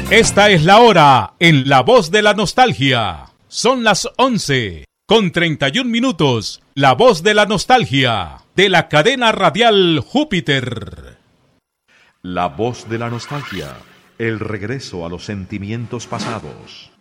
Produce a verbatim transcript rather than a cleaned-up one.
Esta es la hora en La Voz de la Nostalgia. Son las once con treinta y un minutos. La Voz de la Nostalgia de la cadena radial Júpiter. La Voz de la Nostalgia. El regreso a los sentimientos pasados.